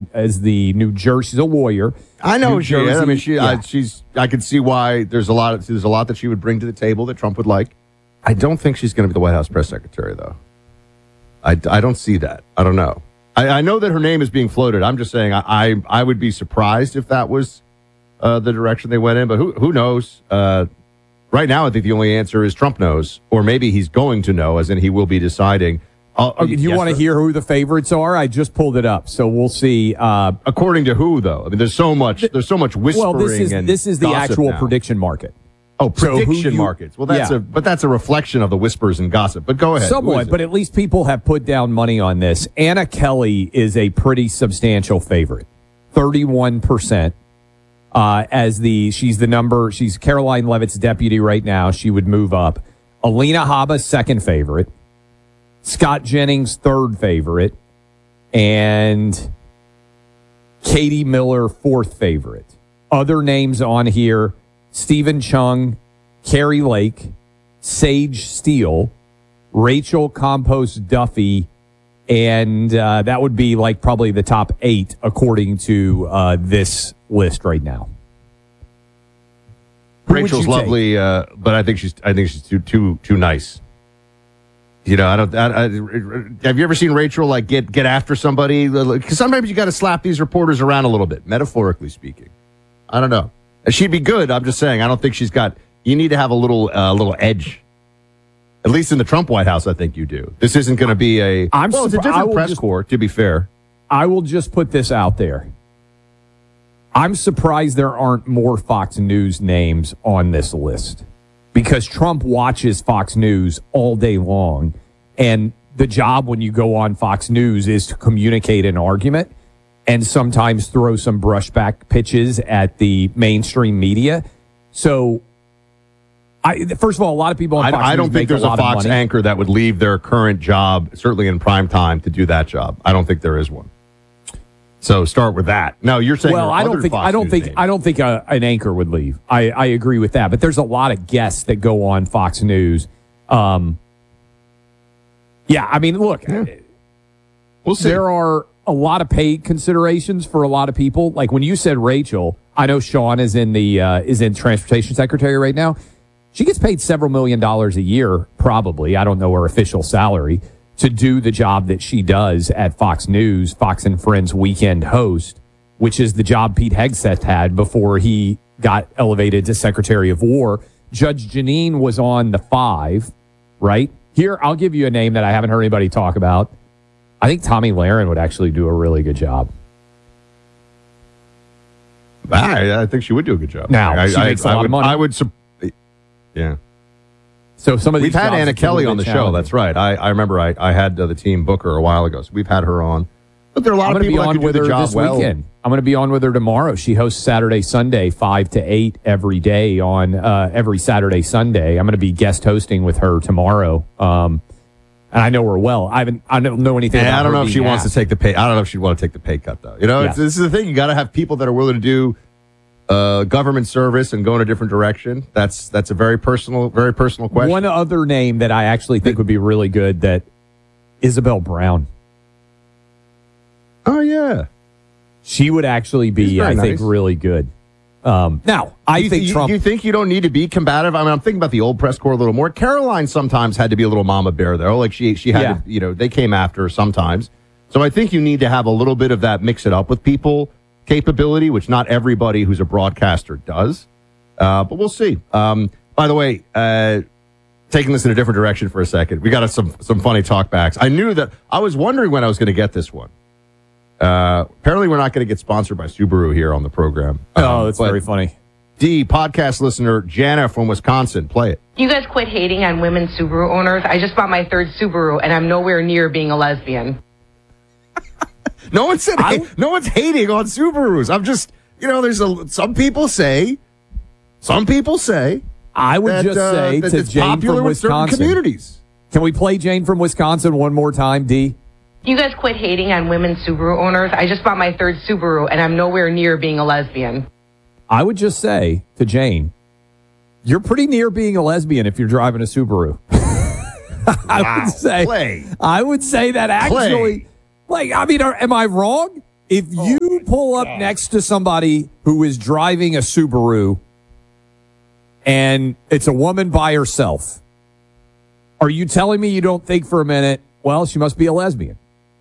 as the New Jersey. She's a lawyer. I know New she is. I Jersey- mean, I can see why there's a lot that she would bring to the table that Trump would like. I don't think she's going to be the White House press secretary, though. I don't see that. I don't know. I know that her name is being floated. I'm just saying I would be surprised if that was the direction they went in. But who knows? Right now, I think the only answer is Trump knows, or maybe he's going to know, as in he will be deciding. You want to hear who the favorites are? I just pulled it up, so we'll see. According to who, though? I mean, there's so much whispering. Well, this is the actual now. prediction market. Oh, prediction markets. Well, that's a reflection of the whispers and gossip. But go ahead. Somewhat, but at least people have put down money on this. Anna Kelly is a pretty substantial favorite, 31%. She's Caroline Leavitt's deputy right now. She would move up. Alina Habba, second favorite. Scott Jennings, third favorite. And Katie Miller, fourth favorite. Other names on here: Stephen Chung, Carrie Lake, Sage Steele, Rachel Compost Duffy, and that would be like probably the top 8 according to this list right now. Rachel's lovely, but I think she's too nice. You know, have you ever seen Rachel like get after somebody? Because sometimes you got to slap these reporters around a little bit, metaphorically speaking. I don't know. She'd be good. I'm just saying. I don't think she's got. You need to have a little edge. At least in the Trump White House, I think you do. This isn't going to be a. It's a different press corps. To be fair, I will just put this out there. I'm surprised there aren't more Fox News names on this list, because Trump watches Fox News all day long, and the job when you go on Fox News is to communicate an argument and sometimes throw some brushback pitches at the mainstream media. So, first of all, a lot of people on Fox News I don't think there's a Fox anchor that would leave their current job, certainly in prime time, to do that job. I don't think there is one. So start with that. No, you're saying. Well, I don't think an anchor would leave. I agree with that, but there's a lot of guests that go on Fox News. Yeah, I mean, look, we'll see. There are a lot of pay considerations for a lot of people. Like when you said Rachel, I know Sean is in transportation secretary right now. She gets paid several $1 million a year, probably. I don't know her official salary, to do the job that she does at Fox News, Fox and Friends weekend host, which is the job Pete Hegseth had before he got elevated to Secretary of War. Judge Jeanine was on the 5, right? Here, I'll give you a name that I haven't heard anybody talk about. I think Tommy Lahren would actually do a really good job. I think she would do a good job. Now, she makes a lot of money. Yeah. So some of these we've had Anna Kelly on the show. That's right. I remember I had the team book her a while ago. So we've had her on. But there are a lot of people that could do the job well. Weekend. I'm going to be on with her tomorrow. She hosts Saturday, Sunday, 5 to 8 every day on every Saturday, Sunday. I'm going to be guest hosting with her tomorrow. And I know her well. I don't know anything about her. I don't know if she wants to take the pay. I don't know if she'd want to take the pay cut, though. You know, this is the thing. You got to have people that are willing to do government service and go in a different direction. That's a very personal question. One other name that I actually think would be really good, that Isabel Brown. Oh yeah, she would actually be, I think, really good. Now, I think Trump. You think you don't need to be combative? I mean, I'm thinking about the old press corps a little more. Caroline sometimes had to be a little mama bear, though. Like she had to, they came after her sometimes. So I think you need to have a little bit of that, mix it up with people capability, which not everybody who's a broadcaster does. But we'll see. By the way, taking this in a different direction for a second, we got some funny talkbacks. I was wondering when I was going to get this one. Apparently, we're not going to get sponsored by Subaru here on the program. Oh, that's very funny. D, podcast listener Jana from Wisconsin, play it. You guys quit hating on women Subaru owners. I just bought my 3rd Subaru, and I'm nowhere near being a lesbian. No one said no one's hating on Subarus. I'm just, some people say. I would just say to Jane from Wisconsin. Communities. Can we play Jane from Wisconsin one more time, D? You guys quit hating on women Subaru owners. I just bought my 3rd Subaru, and I'm nowhere near being a lesbian. I would just say to Jane, you're pretty near being a lesbian if you're driving a Subaru. I would say that actually, am I wrong? If you you pull up next to somebody who is driving a Subaru and it's a woman by herself, are you telling me you don't think for a minute, well, she must be a lesbian?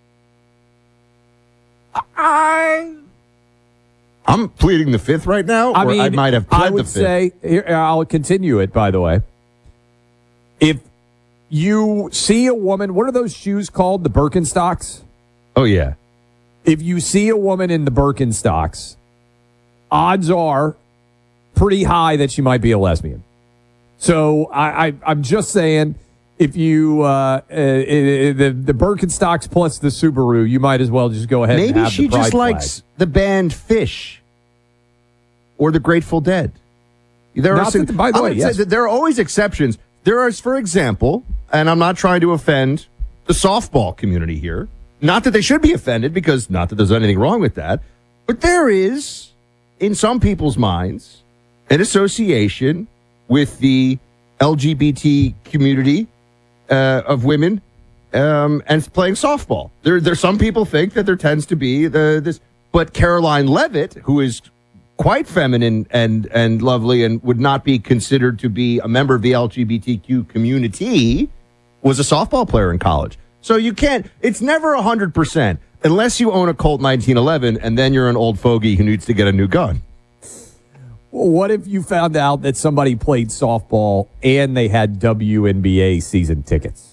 I'm pleading the fifth right now. I might have pled I would the fifth. say, here, I'll continue it, by the way. If you see a woman, what are those shoes called? The Birkenstocks? Oh, yeah. If you see a woman in the Birkenstocks, odds are pretty high that she might be a lesbian. So I'm just saying, if you the Birkenstocks plus the Subaru, you might as well just go ahead. Maybe and have she the pride just flag. likes the band Fish or the Grateful Dead. There Not that- by the way, yes. there are always exceptions. There is, for example, and I'm not trying to offend the softball community here. Not that they should be offended, because not that there's anything wrong with that, but there is, in some people's minds, an association with the LGBT community of women and playing softball. There, some people think that there tends to be this, but Caroline Levitt, who is quite feminine and lovely and would not be considered to be a member of the LGBTQ community, was a softball player in college. So you can't, it's never 100% unless you own a Colt 1911 and then you're an old fogey who needs to get a new gun. Well, what if you found out that somebody played softball and they had WNBA season tickets?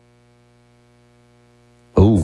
Oh.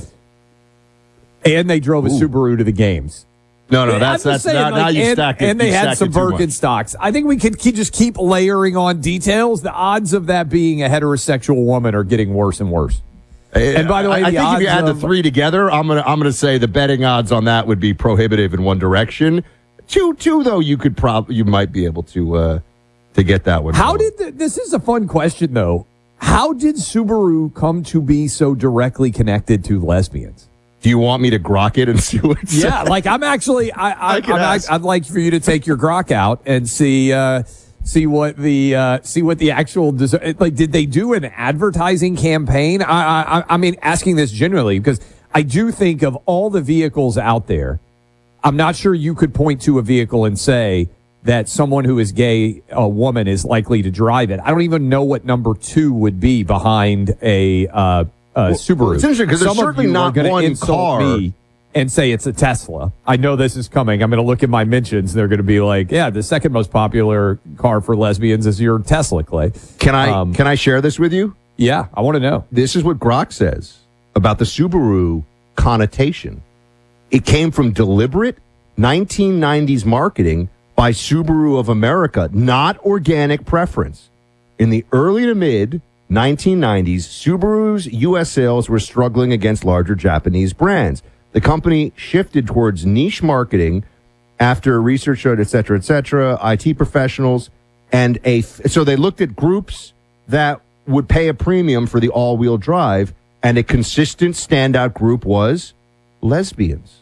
And they drove a Subaru to the games. No, that's saying, now you stacked it. And they you had stacked some it too much. Birkenstocks. I think we could just keep layering on details. The odds of that being a heterosexual woman are getting worse and worse. And by the way, I think if you add the three together, I'm gonna say the betting odds on that would be prohibitive in one direction. Two though, you might be able to get that one. How did this is a fun question though? How did Subaru come to be so directly connected to lesbians? Do you want me to grok it and see what it says? Yeah, like I'm actually, I'd like for you to take your grok out and see what the actual like. Did they do an advertising campaign? I mean, asking this generally because I do think of all the vehicles out there, I'm not sure you could point to a vehicle and say that someone who is gay, a woman, is likely to drive it. I don't even know what number two would be behind a Subaru. Well, it's interesting because there's certainly not one car. Me and say it's a Tesla. I know this is coming. I'm going to look at my mentions. They're going to be like, yeah, the second most popular car for lesbians is your Tesla, Clay. Can I share this with you? Yeah, I want to know. This is what Grok says about the Subaru connotation. It came from deliberate 1990s marketing by Subaru of America, not organic preference. In the early to mid 1990s, Subaru's U.S. sales were struggling against larger Japanese brands. The company shifted towards niche marketing after research showed, et cetera, IT professionals, and so they looked at groups that would pay a premium for the all-wheel drive, and a consistent standout group was lesbians.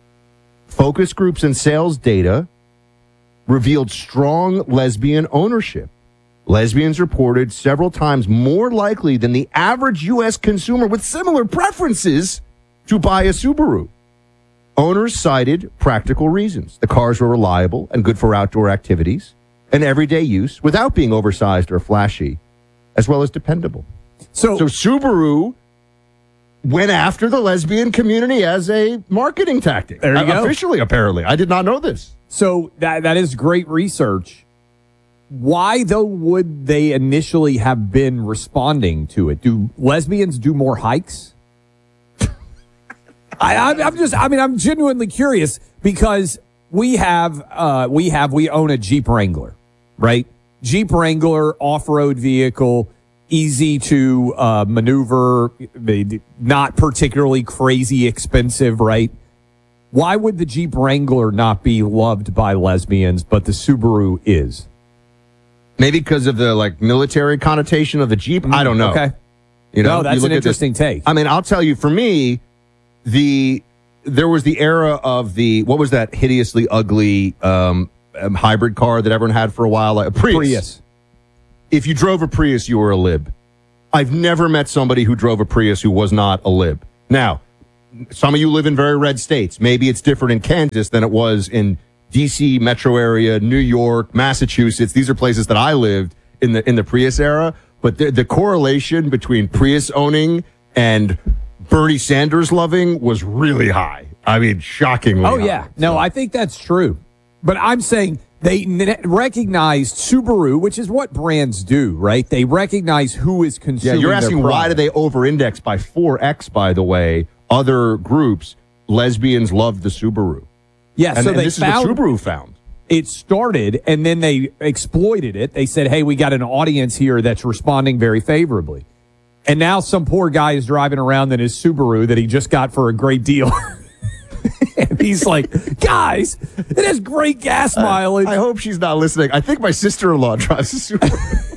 Focus groups and sales data revealed strong lesbian ownership. Lesbians reported several times more likely than the average U.S. consumer with similar preferences to buy a Subaru. Owners cited practical reasons. The cars were reliable and good for outdoor activities and everyday use without being oversized or flashy, as well as dependable. So Subaru went after the lesbian community as a marketing tactic. There you go. Officially, apparently. I did not know this. So that is great research. Why, though, would they initially have been responding to it? Do lesbians do more hikes? I'm genuinely curious because we own a Jeep Wrangler, right? Jeep Wrangler, off-road vehicle, easy to maneuver, not particularly crazy expensive, right? Why would the Jeep Wrangler not be loved by lesbians, but the Subaru is? Maybe because of the military connotation of the Jeep. I don't know. Okay. No, that's an interesting take. I mean, I'll tell you, for me, there was the era of what was that hideously ugly hybrid car that everyone had for a while? Like a Prius. If you drove a Prius, you were a lib. I've never met somebody who drove a Prius who was not a lib. Now, some of you live in very red states. Maybe it's different in Kansas than it was in D.C. metro area, New York, Massachusetts. These are places that I lived in the Prius era. But the correlation between Prius owning and Bernie Sanders loving was really high. I mean, shockingly high. Oh, yeah. No, I think that's true. But I'm saying they recognized Subaru, which is what brands do, right? They recognize who is consuming. Yeah, you're asking their why do they over-index by 4x, by the way, other groups, lesbians loved the Subaru. Yeah, and, so and they this found, is what Subaru found. It started, and then they exploited it. They said, hey, we got an audience here that's responding very favorably. And now some poor guy is driving around in his Subaru that he just got for a great deal. And he's like, guys, it has great gas mileage. I hope she's not listening. I think my sister-in-law drives a Subaru.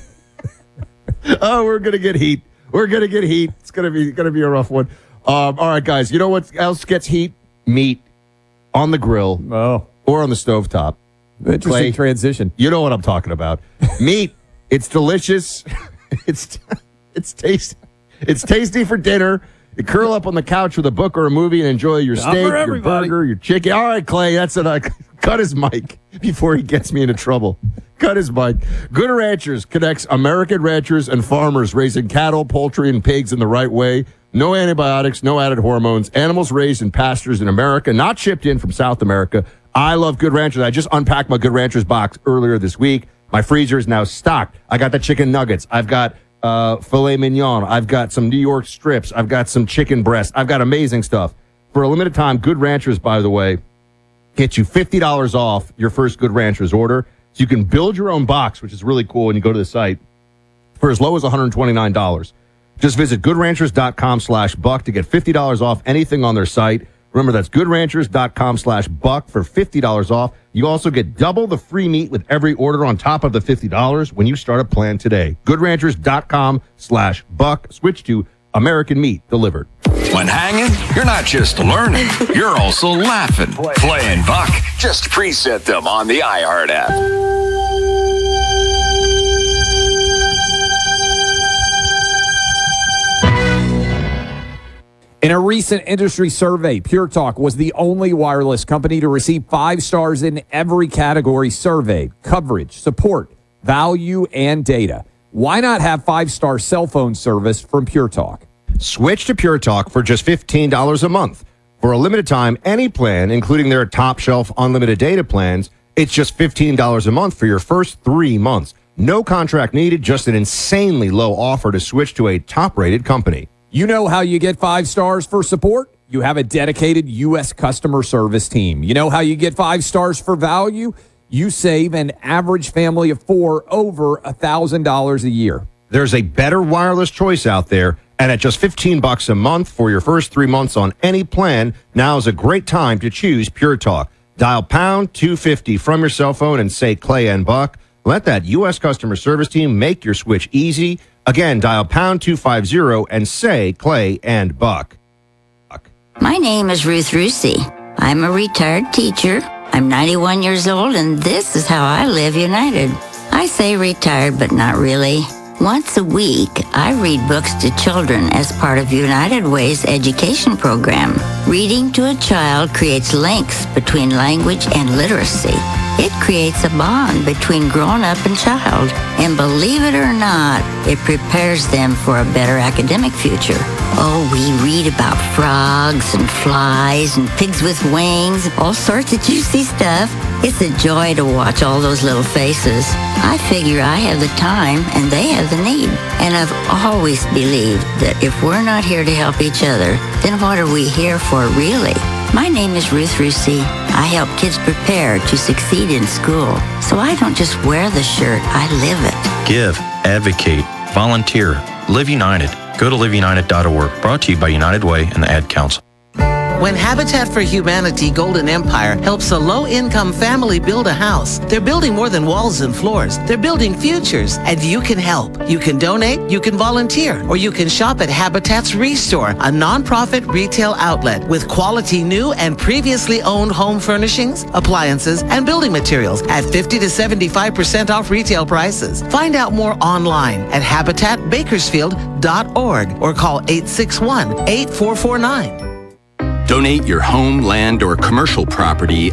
Oh, we're going to get heat. We're going to get heat. It's going to be a rough one. All right, guys, you know what else gets heat? Meat on the grill or on the stovetop. Interesting Clay, transition. You know what I'm talking about. Meat, it's delicious. It's tasty. It's tasty for dinner. You curl up on the couch with a book or a movie and enjoy your steak, your burger, your chicken. All right, Clay, that's it. Cut his mic before he gets me into trouble. Cut his mic. Good Ranchers connects American ranchers and farmers raising cattle, poultry, and pigs in the right way. No antibiotics, no added hormones. Animals raised in pastures in America, not shipped in from South America. I love Good Ranchers. I just unpacked my Good Ranchers box earlier this week. My freezer is now stocked. I got the chicken nuggets. I've got filet mignon. I've got some New York strips. I've got some chicken breast. I've got amazing stuff. For a limited time, Good Ranchers, by the way, gets you $50 off your first Good Ranchers order. So you can build your own box, which is really cool when you go to the site, for as low as $129. Just visit goodranchers.com/buck to get $50 off anything on their site. Remember, that's goodranchers.com/buck for $50 off. You also get double the free meat with every order on top of the $50 when you start a plan today. goodranchers.com/buck. Switch to American meat delivered. When hanging, you're not just learning, you're also laughing. Play and Buck. Just preset them on the iHeart app. In a recent industry survey, Pure Talk was the only wireless company to receive 5 stars in every category surveyed: coverage, support, value, and data. Why not have 5-star cell phone service from Pure Talk? Switch to Pure Talk for just $15 a month. For a limited time, any plan, including their top shelf unlimited data plans, it's just $15 a month for your first 3 months. No contract needed, just an insanely low offer to switch to a top-rated company. You know how you get 5 stars for support? You have a dedicated U.S. customer service team. You know how you get 5 stars for value? You save an average family of 4 over $1,000 a year. There's a better wireless choice out there, and at just $15 a month for your first 3 months on any plan, now is a great time to choose Pure Talk. Dial pound 250 from your cell phone and say Clay and Buck. Let that U.S. customer service team make your switch easy. Again, dial pound 250 and say Clay and Buck. My name is Ruth Rusi. I'm a retired teacher. I'm 91 years old, and this is how I live United. I say retired, but not really. Once a week, I read books to children as part of United Way's education program. Reading to a child creates links between language and literacy. It creates a bond between grown-up and child. And believe it or not, it prepares them for a better academic future. Oh, we read about frogs and flies and pigs with wings, all sorts of juicy stuff. It's a joy to watch all those little faces. I figure I have the time and they have the need. And I've always believed that if we're not here to help each other, then what are we here for really? My name is Ruth Rusi. I help kids prepare to succeed in school. So I don't just wear the shirt, I live it. Give, advocate, volunteer, Live United. Go to liveunited.org. Brought to you by United Way and the Ad Council. When Habitat for Humanity Golden Empire helps a low-income family build a house, they're building more than walls and floors. They're building futures, and you can help. You can donate, you can volunteer, or you can shop at Habitat's Restore, a nonprofit retail outlet with quality new and previously owned home furnishings, appliances, and building materials at 50 to 75% off retail prices. Find out more online at habitatbakersfield.org or call 861-8449. Donate your home, land, or commercial property